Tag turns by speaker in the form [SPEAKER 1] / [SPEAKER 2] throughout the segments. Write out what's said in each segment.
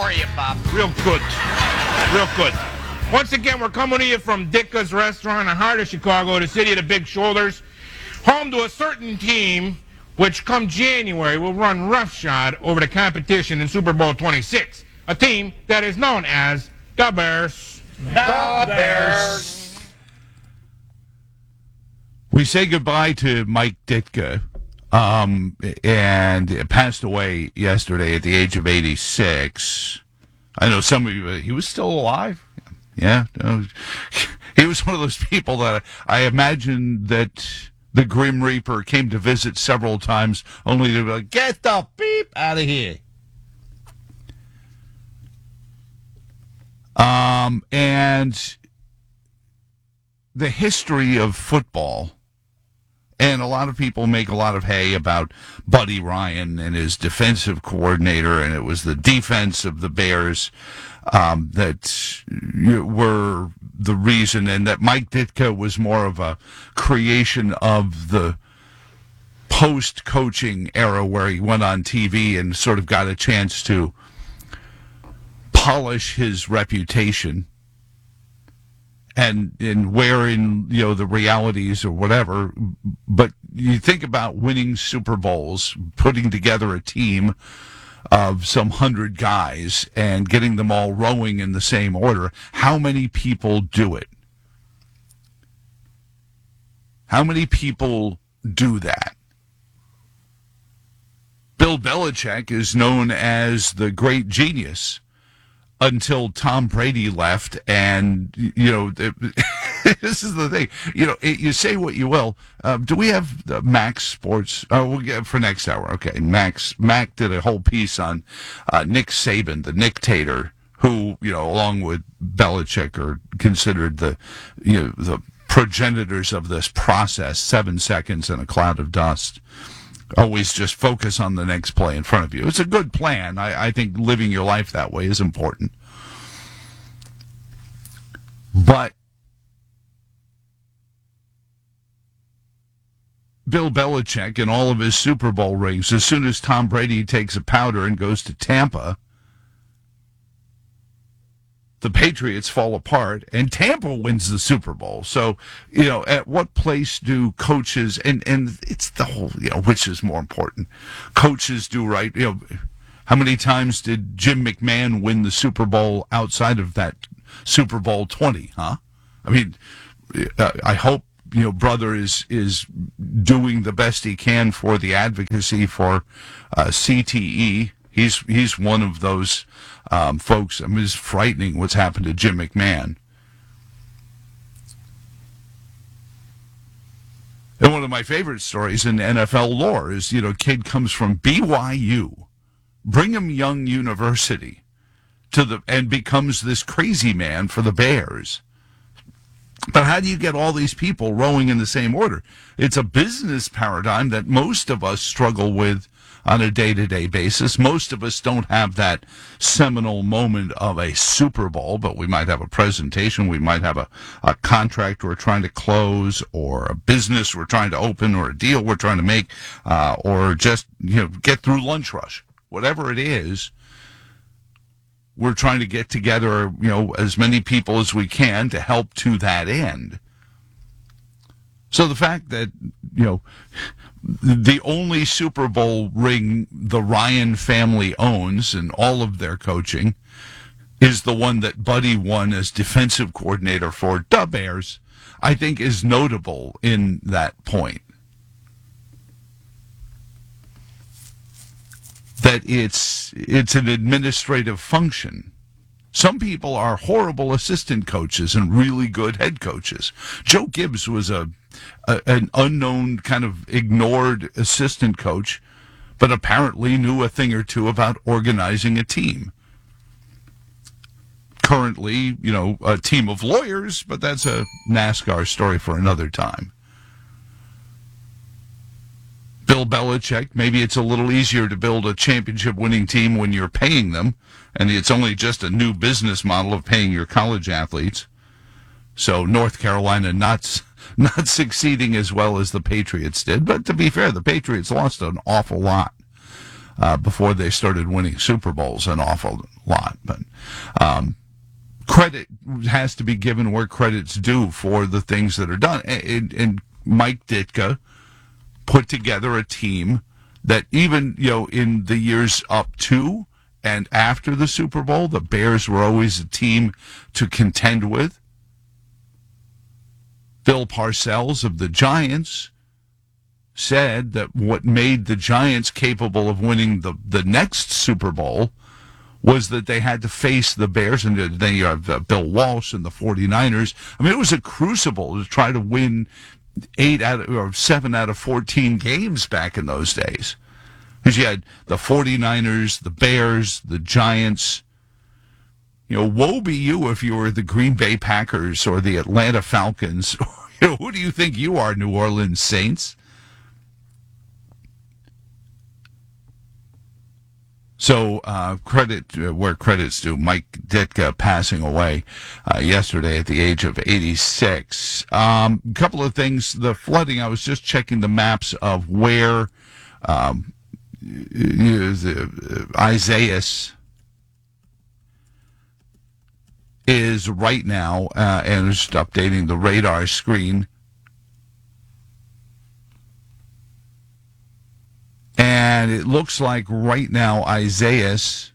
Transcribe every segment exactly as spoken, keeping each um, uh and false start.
[SPEAKER 1] are you, Bob?
[SPEAKER 2] Real good. Real good. Once again, we're coming to you from Dicka's Restaurant in the heart of Chicago, the city of the big shoulders, home to a certain team which come January will run roughshod over the competition in Super Bowl twenty-six, a team that is known as the Bears.
[SPEAKER 1] The Bears.
[SPEAKER 3] We say goodbye to Mike Ditka, um, and passed away yesterday at the age of eighty-six. I know some of you, he was still alive. Yeah. He was one of those people that I imagine that the Grim Reaper came to visit several times, only to be like, get the beep out of here. Um, and the history of football, and a lot of people make a lot of hay about Buddy Ryan and his defensive coordinator, and it was the defense of the Bears um, that were the reason, and that Mike Ditka was more of a creation of the post-coaching era where he went on T V and sort of got a chance to polish his reputation and and wherein, you know, the realities or whatever. But you think about winning Super Bowls, putting together a team of some hundred guys and getting them all rowing in the same order. How many people do it? How many people do that? Bill Belichick is known as the great genius until Tom Brady left, and, you know, this is the thing. You know, it, you say what you will. Uh, do we have the Max Sports? Oh, we'll get for next hour. Okay, Max. Mac did a whole piece on uh, Nick Saban, the Nictator, who, you know, along with Belichick, are considered the, you know, the progenitors of this process. Seven seconds in a cloud of dust. Always just focus on the next play in front of you. It's a good plan. I, I think living your life that way is important. But Bill Belichick and all of his Super Bowl rings, as soon as Tom Brady takes a powder and goes to Tampa, the Patriots fall apart, and Tampa wins the Super Bowl. So, you know, at what place do coaches, and, and it's the whole, you know, which is more important? Coaches do right. You know, how many times did Jim McMahon win the Super Bowl outside of that Super Bowl twenty, huh? I mean, I hope, you know, brother is is doing the best he can for the advocacy for uh, C T E. He's he's one of those um, folks. I mean, it's frightening what's happened to Jim McMahon. And one of my favorite stories in N F L lore is, you know, kid comes from B Y U, Brigham Young University, to the and becomes this crazy man for the Bears. But how do you get all these people rowing in the same order? It's a business paradigm that most of us struggle with on a day-to-day basis. Most of us don't have that seminal moment of a Super Bowl, but we might have a presentation, we might have a, a contract we're trying to close, or a business we're trying to open, or a deal we're trying to make, uh, or just, you know, get through lunch rush. Whatever it is, we're trying to get together, you know, as many people as we can to help to that end. So the fact that, you know, the only Super Bowl ring the Ryan family owns in all of their coaching is the one that Buddy won as defensive coordinator for the Bears, I think is notable in that point. That it's it's an administrative function. Some people are horrible assistant coaches and really good head coaches. Joe Gibbs was a, a an unknown, kind of ignored assistant coach, but apparently knew a thing or two about organizing a team. Currently, you know, a team of lawyers, but that's a NASCAR story for another time. Bill Belichick, maybe it's a little easier to build a championship-winning team when you're paying them, and it's only just a new business model of paying your college athletes. So North Carolina not not succeeding as well as the Patriots did. But to be fair, the Patriots lost an awful lot uh, before they started winning Super Bowls an awful lot. But um, credit has to be given where credit's due for the things that are done. And, and Mike Ditka put together a team that even, you know, in the years up to and after the Super Bowl, the Bears were always a team to contend with. Bill Parcells of the Giants said that what made the Giants capable of winning the, the next Super Bowl was that they had to face the Bears, and then you have uh, Bill Walsh and the forty-niners. I mean, it was a crucible to try to win eight out of, or seven out of fourteen games back in those days. Because you had the forty-niners, the Bears, the Giants. You know, woe be you if you were the Green Bay Packers or the Atlanta Falcons. You know, who do you think you are, New Orleans Saints? So uh, credit uh, where credit's due. Mike Ditka passing away uh, yesterday at the age of eighty-six. A um, couple of things. The flooding, I was just checking the maps of where um, you know, the, uh, Isaias is right now, uh, and just updating the radar screen. And it looks like right now Isaias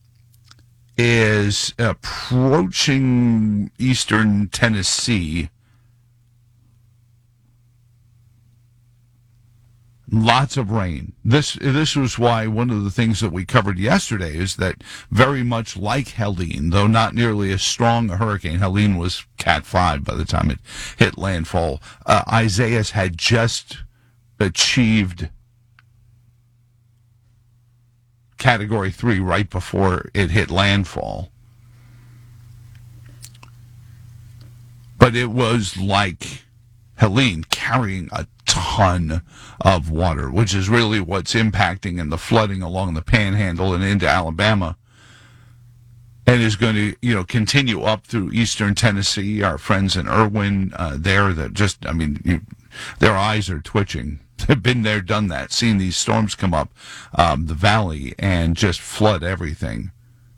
[SPEAKER 3] is approaching eastern Tennessee. Lots of rain. This this was why one of the things that we covered yesterday is that very much like Helene, though not nearly as strong a hurricane, Helene was Cat five by the time it hit landfall, uh, Isaias had just achieved Category three right before it hit landfall. But it was like Helene carrying a ton of water, which is really what's impacting and the flooding along the Panhandle and into Alabama, and is going to, you know, continue up through eastern Tennessee. Our friends in Irwin uh, there, that just, I mean, you, their eyes are twitching. They've been there, done that, seen these storms come up um, the valley and just flood everything.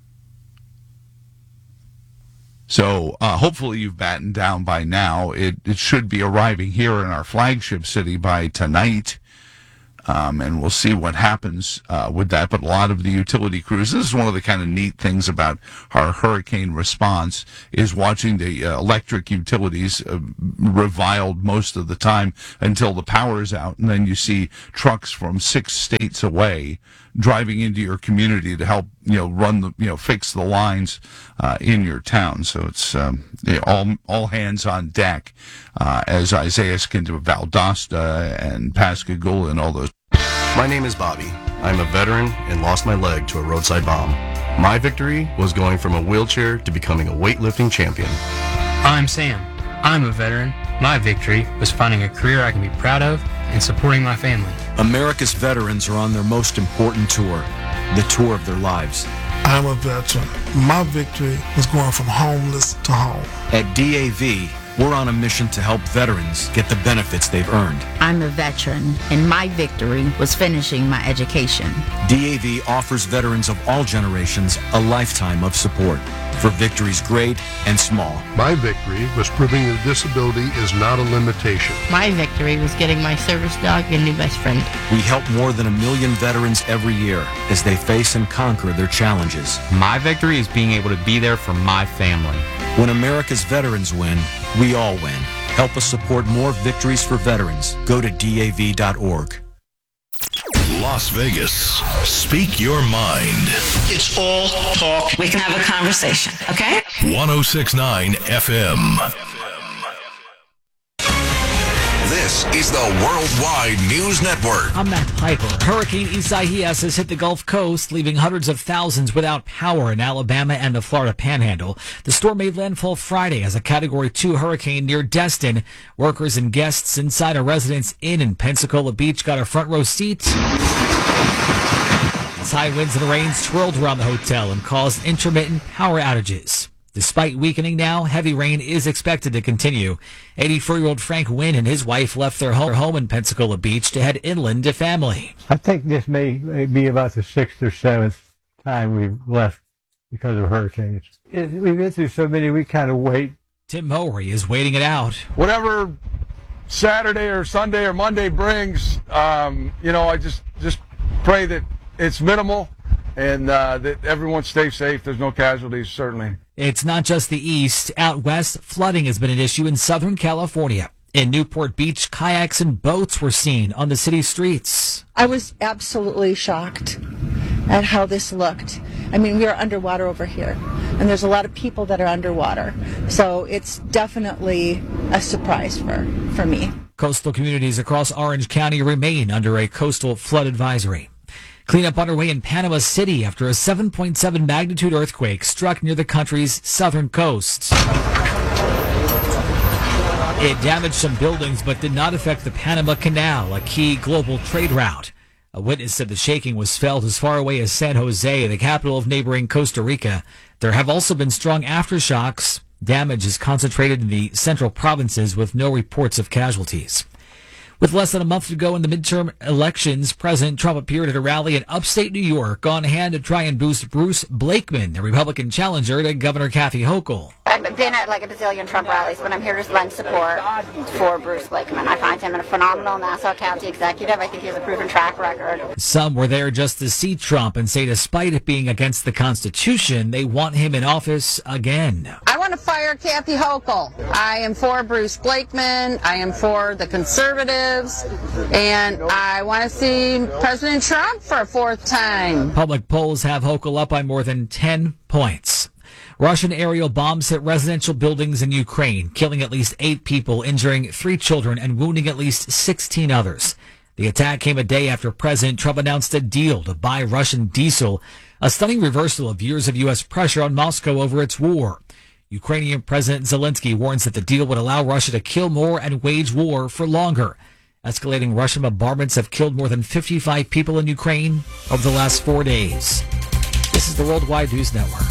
[SPEAKER 3] So uh, hopefully you've battened down by now. It, it should be arriving here in our flagship city by tonight. Um, and we'll see what happens uh, with that. But a lot of the utility crews, this is one of the kind of neat things about our hurricane response, is watching the uh, electric utilities uh, reviled most of the time until the power is out. And then you see trucks from six states away driving into your community to help, you know, run the, you know, fix the lines uh, in your town. So it's um, you know, all all hands on deck uh, as Isaias can do Valdosta and Pascagoula and all those.
[SPEAKER 4] My name is Bobby. I'm a veteran and lost my leg to a roadside bomb. My victory was going from a wheelchair to becoming a weightlifting champion.
[SPEAKER 5] I'm Sam. I'm a veteran. My victory was finding a career I can be proud of and supporting my family.
[SPEAKER 6] America's veterans are on their most important tour, the tour of their lives.
[SPEAKER 7] I'm a veteran. My victory was going from homeless to home.
[SPEAKER 6] At D A V, we're on a mission to help veterans get the benefits they've earned.
[SPEAKER 8] I'm a veteran, and my victory was finishing my education.
[SPEAKER 6] D A V offers veterans of all generations a lifetime of support for victories great and small.
[SPEAKER 9] My victory was proving that disability is not a limitation.
[SPEAKER 10] My victory was getting my service dog a new best friend.
[SPEAKER 6] We help more than a million veterans every year as they face and conquer their challenges.
[SPEAKER 11] My victory is being able to be there for my family.
[SPEAKER 6] When America's veterans win, we all win. Help us support more victories for veterans. Go to D A V dot org.
[SPEAKER 1] Las Vegas. Speak your mind.
[SPEAKER 12] It's all talk. We can have a conversation, okay?
[SPEAKER 1] one oh six point nine F M. This is the Worldwide News Network.
[SPEAKER 13] I'm Matt Piper. Hurricane Isaias has hit the Gulf Coast, leaving hundreds of thousands without power in Alabama and the Florida Panhandle. The storm made landfall Friday as a Category two hurricane near Destin. Workers and guests inside a Residence Inn in Pensacola Beach got a front row seat. As high winds and rain swirled around the hotel and caused intermittent power outages. Despite weakening now, heavy rain is expected to continue. eighty-four-year-old Frank Wynn and his wife left their home in Pensacola Beach to head inland to family.
[SPEAKER 14] I think this may, may be about the sixth or seventh time we've left because of hurricanes. It, we've been through so many, we kind of wait.
[SPEAKER 13] Tim Mowry is waiting it out.
[SPEAKER 15] Whatever Saturday or Sunday or Monday brings, um, you know, I just, just pray that it's minimal and uh, that everyone stays safe. There's no casualties, certainly.
[SPEAKER 13] It's not just the east. Out west, flooding has been an issue in Southern California. In Newport Beach, kayaks and boats were seen on the city streets.
[SPEAKER 16] I was absolutely shocked at how this looked. I mean, we are underwater over here, and there's a lot of people that are underwater. So it's definitely a surprise for, for me.
[SPEAKER 13] Coastal communities across Orange County remain under a coastal flood advisory. Cleanup underway in Panama City after a seven point seven magnitude earthquake struck near the country's southern coast. It damaged some buildings but did not affect the Panama Canal, a key global trade route. A witness said the shaking was felt as far away as San Jose, the capital of neighboring Costa Rica. There have also been strong aftershocks. Damage is concentrated in the central provinces with no reports of casualties. With less than a month to go in the midterm elections, President Trump appeared at a rally in upstate New York on hand to try and boost Bruce Blakeman, the Republican challenger to Governor Kathy Hochul.
[SPEAKER 17] I've been at like a bazillion Trump rallies, but I'm here to lend support for Bruce Blakeman. I find him a phenomenal Nassau County executive. I think he has a proven track record.
[SPEAKER 13] Some were there just to see Trump and say despite it being against the Constitution, they want him in office again.
[SPEAKER 18] I want to fire Kathy Hochul. I am for Bruce Blakeman. I am for the conservatives. And I want to see President Trump for a fourth time.
[SPEAKER 13] Public polls have Hochul up by more than ten points. Russian aerial bombs hit residential buildings in Ukraine, killing at least eight people, injuring three children, and wounding at least sixteen others. The attack came a day after President Trump announced a deal to buy Russian diesel, a stunning reversal of years of U S pressure on Moscow over its war. Ukrainian President Zelensky warns that the deal would allow Russia to kill more and wage war for longer. Escalating Russian bombardments have killed more than fifty-five people in Ukraine over the last four days. This is the Worldwide News Network.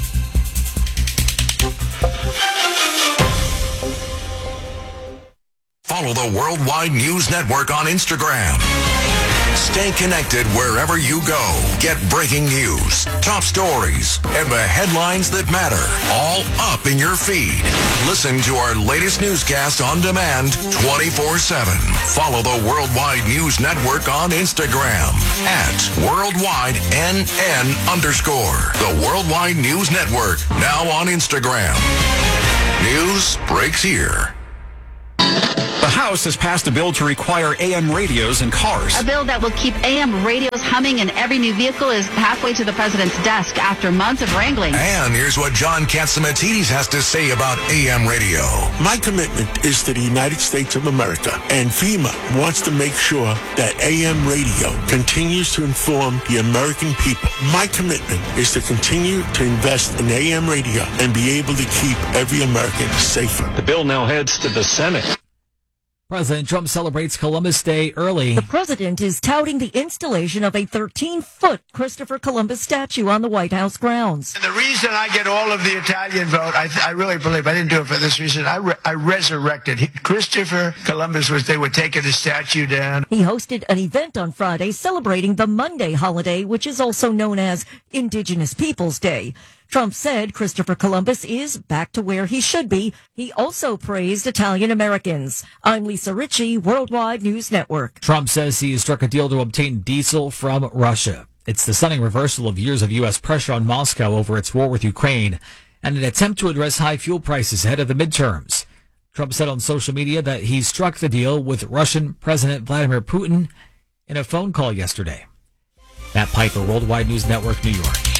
[SPEAKER 1] Follow the Worldwide News Network on Instagram. Stay connected wherever you go. Get breaking news, top stories, and the headlines that matter all up in your feed. Listen to our latest newscast on demand twenty-four seven. Follow the Worldwide News Network on Instagram at Worldwide N N underscore. The Worldwide News Network, now on Instagram. News breaks here.
[SPEAKER 19] The House has passed a bill to require A M radios in cars.
[SPEAKER 20] A bill that will keep A M radios humming in every new vehicle is halfway to the president's desk after months of wrangling.
[SPEAKER 1] And here's what John Katsimatidis has to say about A M radio.
[SPEAKER 21] My commitment is to the United States of America, and FEMA wants to make sure that A M radio continues to inform the American people. My commitment is to continue to invest in A M radio and be able to keep every American safer.
[SPEAKER 19] The bill now heads to the Senate.
[SPEAKER 13] President Trump celebrates Columbus Day early.
[SPEAKER 22] The president is touting the installation of a thirteen-foot Christopher Columbus statue on the White House grounds.
[SPEAKER 23] And the reason I get all of the Italian vote, I, I really believe, I didn't do it for this reason, I, re- I resurrected. He, Christopher Columbus was, they were taking the statue down.
[SPEAKER 22] He hosted an event on Friday celebrating the Monday holiday, which is also known as Indigenous Peoples Day. Trump said Christopher Columbus is back to where he should be. He also praised Italian Americans. I'm Lisa Ritchie, Worldwide News Network.
[SPEAKER 13] Trump says he has struck a deal to obtain diesel from Russia. It's the stunning reversal of years of U S pressure on Moscow over its war with Ukraine and an attempt to address high fuel prices ahead of the midterms. Trump said on social media that he struck the deal with Russian President Vladimir Putin in a phone call yesterday. Matt Piper, Worldwide News Network, New York.